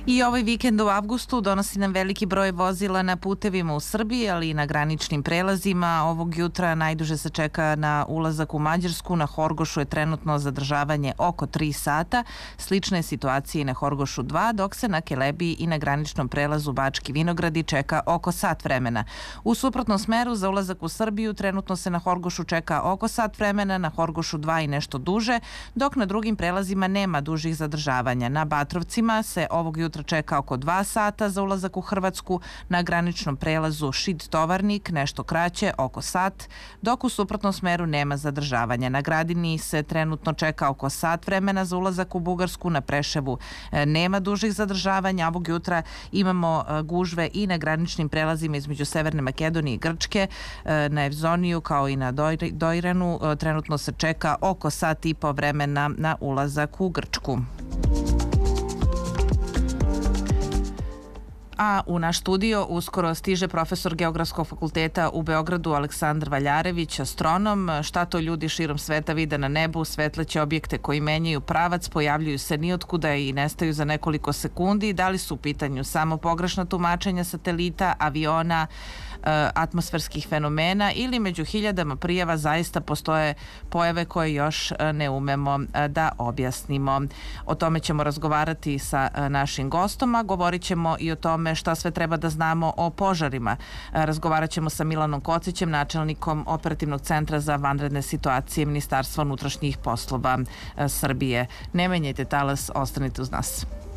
I ovaj vikend u avgustu donosi nam veliki broj vozila na putevima u Srbiji, ali i na graničnim prelazima. Ovog jutra najduže se čeka na ulazak u Mađarsku. Na Horgošu je trenutno zadržavanje oko 3 sata. Slična je situacija i na Horgošu 2, dok se na Kelebiji i na graničnom prelazu Bački Vinogradi čeka oko sat vremena. U suprotnom smeru za ulazak u Srbiju trenutno se na Horgošu čeka oko sat vremena, na Horgošu 2 i nešto duže, dok na drugim prelazima nema dužih zadržavanja. Na Batrovcima se ovog jutra čeka oko 2 sata za ulazak u Hrvatsku, na graničnom prelazu Šid-Tovarnik nešto kraće, oko sat, dok u suprotnom smeru nema zadržavanja. Na Gradini se trenutno čeka oko sat vremena za ulazak u Bugarsku, na Preševu nema dužih zadržavanja. Ovog jutra imamo gužve i na graničnim prelazima između Severne Makedonije i Grčke, na Evzoniju kao i na Dojranu trenutno se čeka oko sat i po vremena na ulazak u Grčku. A u naš studio uskoro stiže profesor Geografskog fakulteta u Beogradu Aleksandar Valjarević, astronom. Šta to ljudi širom sveta vide na nebu? Svetleće objekte koji menjaju pravac, pojavljuju se nijotkuda i nestaju za nekoliko sekundi. Da li su u pitanju samo pogrešna tumačenja satelita, aviona, atmosferskih fenomena ili među hiljadama prijava zaista postoje pojave koje još ne umemo da objasnimo. O tome ćemo razgovarati sa našim gostom, a govorit ćemo i o tome šta sve treba da znamo o požarima. Razgovarat ćemo sa Milanom Kocićem, načelnikom Operativnog centra za vanredne situacije Ministarstva unutrašnjih poslova Srbije. Ne menjajte talas, ostanite uz nas.